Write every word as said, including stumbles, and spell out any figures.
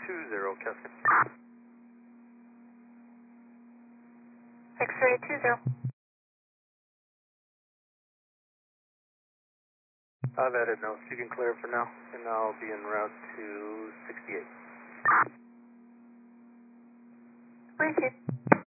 two zero, Kevin. X-ray two zero. I've added notes. You can clear for now, and I'll be en route to sixty-eight. Thank you.